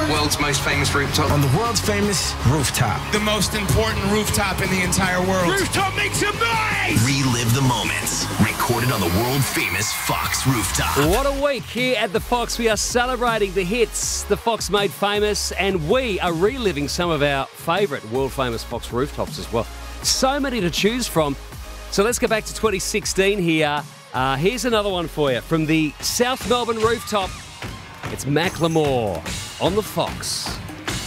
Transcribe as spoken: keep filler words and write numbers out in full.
World's most famous rooftop. On the world's famous rooftop. The most important rooftop in the entire world. Rooftop makes some noise! Relive the moments. Recorded on the world-famous Fox rooftop. What a week here at the Fox. We are celebrating the hits the Fox made famous, and we are reliving some of our favourite world-famous Fox rooftops as well. So many to choose from. So let's go back to twenty sixteen here. Uh, here's another one for you from the South Melbourne rooftop. It's Macklemore on the Fox.